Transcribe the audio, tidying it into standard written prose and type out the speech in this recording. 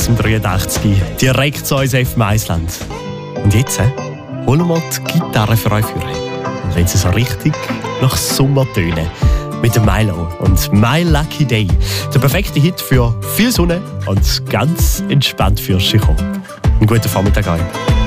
aus dem 83, direkt zu uns FM Island. Und jetzt holen wir die Gitarre für euch führen. Und wenn sie so richtig nach Sommer tönen, mit dem Milo und My Lucky Day. Der perfekte Hit für viel Sonne und ganz entspannt für Chico. Einen guten Vormittag euch.